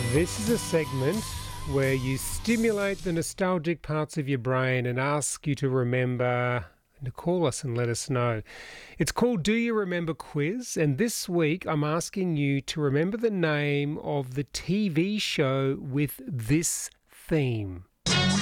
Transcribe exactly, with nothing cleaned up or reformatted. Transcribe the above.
This is a segment where you stimulate the nostalgic parts of your brain and ask you to remember and to call us and let us know. It's called Do You Remember Quiz, and this week I'm asking you to remember the name of the T V show with this theme.